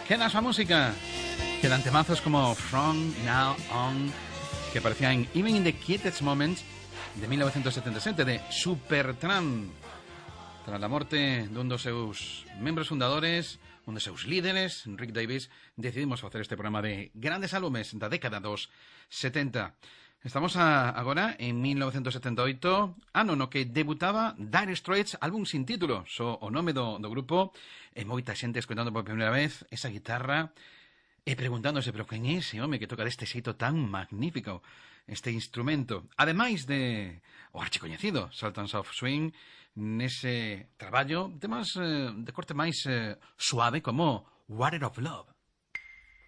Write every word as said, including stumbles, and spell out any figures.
Queda esa música. Quedan temazos como From Now On, que aparecía en Even in the Quietest Moments de mil novecientos setenta e sete, de Supertramp. Tras a morte dun dos seus membros fundadores, un dos seus líderes, Rick Davies, decidimos facer este programa de grandes álbumes da década dos setenta. Estamos a, agora en mil novecientos setenta e oito, ano no que debutaba Dire Straits, álbum sin título, so o nome do, do grupo, e moita xente escoitando por primeira vez esa guitarra e preguntándose, pero quen é ese home que toca deste xeito tan magnífico este instrumento? Ademais de o archicoñecido Sultans of Swing, nese traballo temas eh, de corte máis eh, suave como Water of Love.